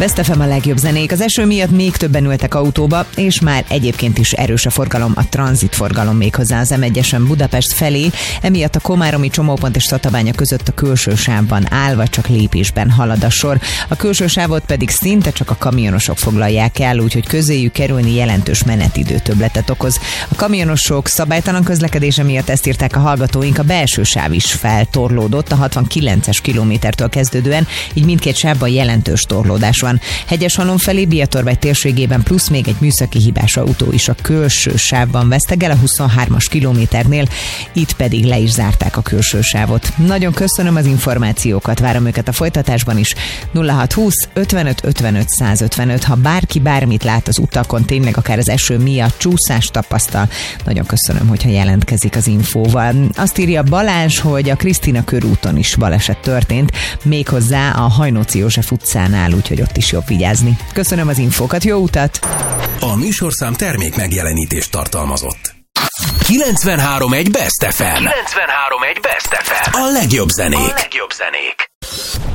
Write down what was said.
Best FM a legjobb zenék. Az eső miatt még többen ültek autóba, és már egyébként is erős a forgalom, a tranzitforgalom méghozzá az M1-esen Budapest felé, emiatt a komáromi csomópont és Tatabánya között a külső sávban áll, vagy csak lépésben halad a sor. A külső sávot pedig szinte csak a kamionosok foglalják el, úgyhogy közéjük kerülni jelentős menetidőtöbbletet okoz. A kamionosok szabálytalan közlekedése miatt, ezt írták a hallgatóink, a belső sáv is feltorlódott a 69-es kilométertől kezdődően, így mindkét sávban jelentős torlódás van. Hegyeshalom felé Biatorvágy térségében plusz még egy műszaki hibás autó is a külső sávban vesztegel a 23-as kilométernél, itt pedig le is zárták a külső sávot. Nagyon köszönöm az információkat, várom őket a folytatásban is. 0620 55 55 155, ha bárki bármit lát az utakon, tényleg akár az eső miatt csúszást tapasztal, nagyon köszönöm, hogyha jelentkezik az infóval. Azt írja Balázs, hogy a Krisztina körúton is baleset történt, méghozzá a Hajnóci József utcánál, úgyhogy ott is jobb vigyázni. Köszönöm az infókat, jó utat! A műsorszám termék megjelenítést tartalmazott. 93.1 Best FM. 93.1 Best FM. A legjobb zenék.